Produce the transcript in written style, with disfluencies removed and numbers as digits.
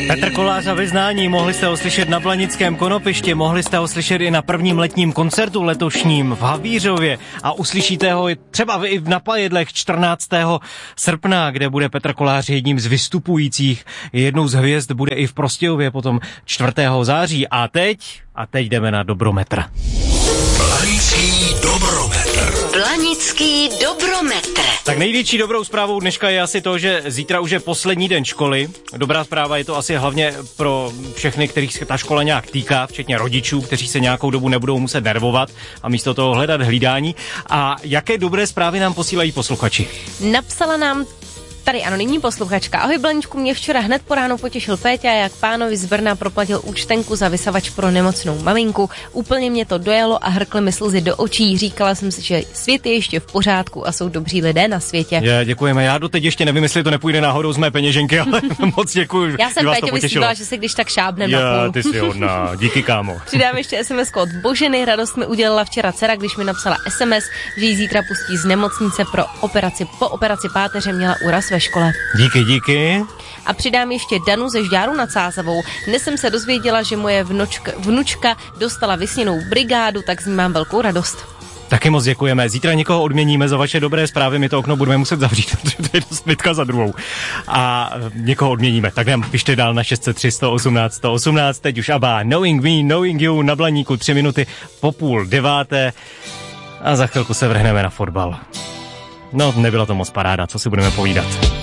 Petr Kolář a Vyznání, mohli jste ho slyšet na Blanickém konopišti, mohli jste ho slyšet i na prvním letním koncertu letošním v Havířově a uslyšíte ho třeba i na Pajedlech 14. srpna, kde bude Petr Kolář jedním z vystupujících. Jednou z hvězd bude i v Prostějově potom 4. září. A teď jdeme na Dobrometr. Blanický Dobrometr. Blanický Dobrometr. Tak největší dobrou zprávou dneška je asi to, že zítra už je poslední den školy. Dobrá zpráva je to asi hlavně pro všechny, kterých se ta škola nějak týká, včetně rodičů, kteří se nějakou dobu nebudou muset nervovat a místo toho hledat hlídání. A jaké dobré zprávy nám posílají posluchači? Napsala nám tady anonymní posluchačka. Ahoj Blaničku, mě včera hned po ránu potěšil Péťa, jak pánovi z Brna proplatil účtenku za vysavač pro nemocnou maminku. Úplně mě to dojalo a hrkly mi slzy do očí. Říkala jsem si, že svět je ještě v pořádku a jsou dobří lidé na světě. Děkujeme. Já doteď ještě nevím, jestli to nepůjde náhodou z mé peněženky, ale moc děkuji. Já jsem Péťovi slíbila, že se když tak šábnem na půl. Ty jsi hodná. Díky, kámo. Přidám ještě SMS od Boženy. Radost mi udělala včera dcera, když mi napsala SMS, že ji zítra pustí z nemocnice po operaci páteře, měla úraz ve škole. Díky. A přidám ještě Danu ze Žďáru nad Sázavou. Dnes jsem se dozvěděla, že moje vnučka dostala vysněnou brigádu, tak z ní mám velkou radost. Taky moc děkujeme. Zítra někoho odměníme za vaše dobré zprávy, my to okno budeme muset zavřít, protože to je dost bitka za druhou. A někoho odměníme. Tak nám pište dál na 603 118 118. Teď už ABBA, Knowing Me, Knowing You na Blaníku, 3 minuty po 8:30. A za chvilku se vrhneme na fotbal. No, nebyla to moc paráda, co si budeme povídat.